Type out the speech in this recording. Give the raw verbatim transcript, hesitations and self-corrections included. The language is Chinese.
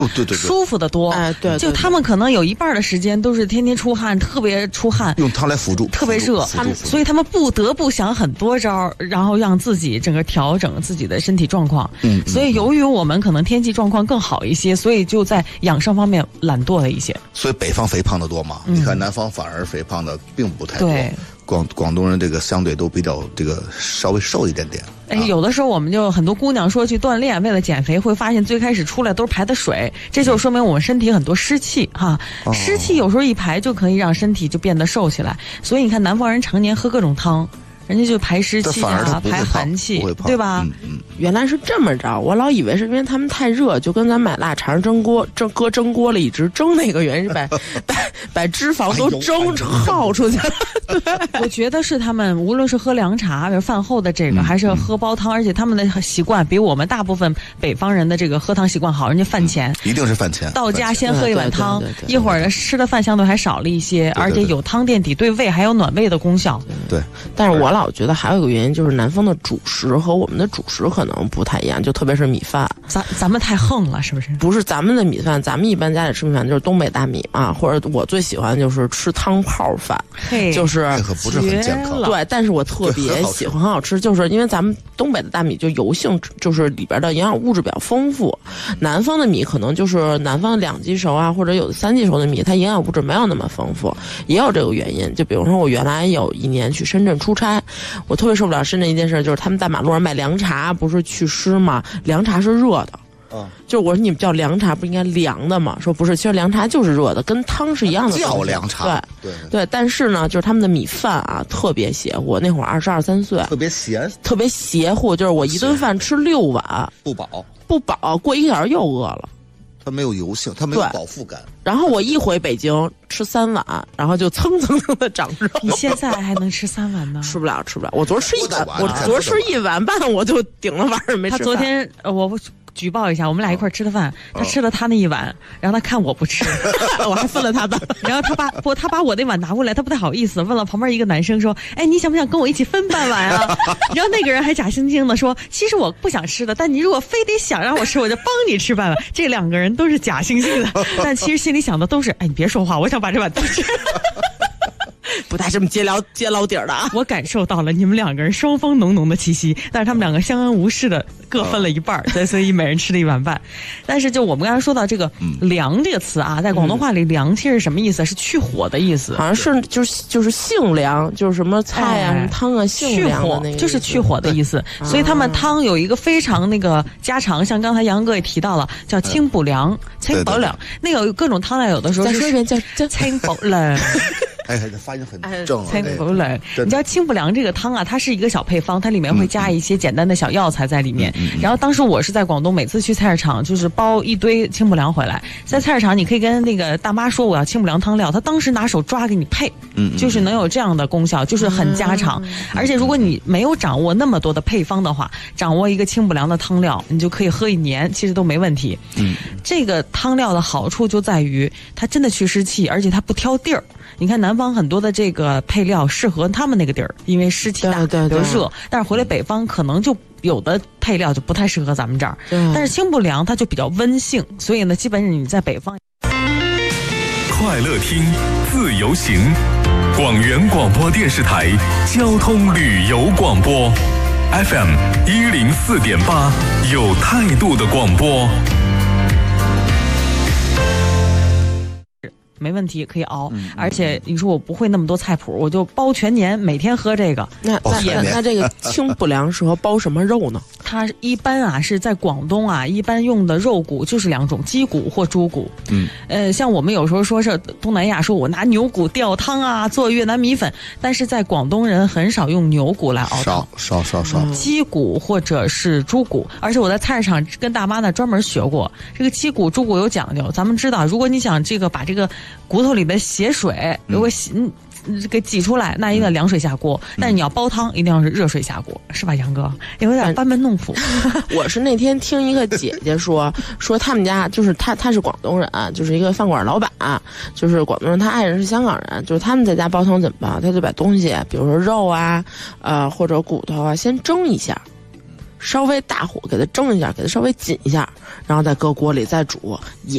哦，对对对， 舒服的多。 哎，对， 就他们可能有一半的时间都是天天出汗，特别出汗， 用汤来辅助， 特别热， 他们所以他们不得不想很多招，然后让自己整个调整自己的身体状况。 嗯， 所以由于我们可能天气状况更好一些，所以就在养生方面懒惰了一些。 所以北方肥胖的多嘛？嗯、你看南方反而肥胖的并不太多。 对。 广广东人这个相对都比较这个稍微瘦一点点。 哎，有的时候我们就很多姑娘说去锻炼，为了减肥，会发现最开始出来都是排的水，这就说明我们身体很多湿气哈。 哦、 湿气有时候一排就可以让身体就变得瘦起来。所以你看南方人常年喝各种汤，人家就排湿气啊，排寒气，对吧？ 嗯嗯。 原来是这么着，我老以为是因为他们太热，就跟咱买腊肠蒸锅，蒸搁蒸锅里一直蒸那个原因是把把把脂肪都蒸耗出去了。对， 我觉得是他们无论是喝凉茶，比如饭后的这个，嗯、还是喝煲汤，而且他们的习惯比我们大部分北方人的这个喝汤习惯好。人家饭前、 嗯、一定是饭前到家先喝一碗汤， 对对对对对一会儿呢吃的饭相对还少了一些， 对对对而且有汤垫底，对胃还有暖胃的功效。 对， 但是我老觉得还有一个原因就是南方的主食和我们的主食可能不太一样，就特别是米饭， 咱咱们太横了，是不是？ 不是咱们的米饭，咱们一般家里吃米饭就是东北大米啊，或者我最喜欢就是吃汤泡饭，就是这可不是很健康。 对，但是我特别喜欢，很好吃，就是因为咱们东北的大米就油性，就是里边的营养物质比较丰富。南方的米可能就是南方两季熟啊，或者有的三季熟的米，它营养物质没有那么丰富，也有这个原因。就比如说我原来有一年去深圳出差，我特别受不了深圳一件事，就是他们在马路上卖凉茶，不是祛湿吗？凉茶是热的。 嗯， 就是我说你们叫凉茶不应该凉的吗？说不是，其实凉茶就是热的，跟汤是一样的。 叫凉茶， 对对对。但是呢，就是他们的米饭啊特别邪乎。那会儿二十二三岁， 特别咸， 特别邪乎。就是我一顿饭吃六碗， 不饱， 不饱，过一个小时又饿了。 它没有油性，它没有饱腹感。 然后我一回北京吃三碗，然后就蹭蹭蹭的长肉。 你现在还能吃三碗呢？ 吃不了，吃不了。我昨儿吃一碗，我昨儿吃一碗半，我就顶了，晚上没吃饭。 他昨天呃我。举报一下，我们俩一块儿吃的饭，他吃了他那一碗，然后他看我不吃， 我还分了他的， 然后他把不他把我那碗拿过来，他不太好意思，问了旁边一个男生说：“哎，你想不想跟我一起分半碗啊？”然后那个人还假惺惺的说：“其实我不想吃的，但你如果非得想让我吃，我就帮你吃半碗。”这两个人都是假惺惺的，但其实心里想的都是：“哎，你别说话，我想把这碗都吃。” 不带这么揭老揭老底儿的啊！ 我感受到了你们两个人双方浓浓的气息，但是他们两个相安无事的各分了一半，对，所以每人吃了一碗半。但是就我们刚才说到这个“凉”这个词啊，在广东话里“凉”其实是什么意思？是去火的意思， 好像是就是就是性凉，就是什么菜啊、什么汤啊，性凉的那个， 就是去火的意思。所以他们汤有一个非常那个家常，像刚才杨哥也提到了，叫清补凉、清补凉。那个有各种汤料，有的时候再说一遍，叫叫清补凉。 哎，发音很正啊！ 清补凉，你知道清补凉这个汤啊，它是一个小配方，它里面会加一些简单的小药材在里面。 嗯嗯、 然后当时我是在广东，每次去菜市场就是包一堆清补凉回来，在菜市场你可以跟那个大妈说我要清补凉汤料，她当时拿手抓给你配， 嗯， 就是能有这样的功效，就是很家常。嗯、而且如果你没有掌握那么多的配方的话，掌握一个清补凉的汤料，你就可以喝一年，其实都没问题。 嗯， 这个汤料的好处就在于它真的去湿气，而且它不挑地儿。你看南方很多的这个配料适合他们那个地儿，因为湿气大， 对对对， 热。但是回来北方可能就有的配料就不太适合咱们这儿。但是清补凉它就比较温性，所以呢，基本上你在北方。 快乐听，自由行，广元广播电视台交通旅游广播 ，F M 一零四点八，有态度的广播。 没问题，可以熬。嗯、而且你说我不会那么多菜谱，我就包全年，每天喝这个。 那那那那这个清补凉适合包什么肉呢？ 它一般啊是在广东啊，一般用的肉骨就是两种，鸡骨或猪骨。 嗯， 呃，像我们有时候说是东南亚，说我拿牛骨吊汤啊，做越南米粉，但是在广东人很少用牛骨来熬汤， 少少少少， 鸡骨或者是猪骨。而且我在菜市场跟大妈那专门学过，这个鸡骨、猪骨有讲究。咱们知道，如果你想这个把这个骨头里的血水如果洗、嗯、给挤出来，那一定要凉水下锅、嗯、但是你要煲汤一定要是热水下锅，是吧杨哥？有点班门弄斧。 我是那天听一个姐姐说说他们家就是他他是广东人，就是一个饭馆老板，就是广东人，他爱人是香港人，就是他们在家煲汤怎么煲，他就把东西比如说肉啊呃或者骨头啊先蒸一下，稍微大火给它蒸一下，给它稍微紧一下，然后再搁锅里再煮，也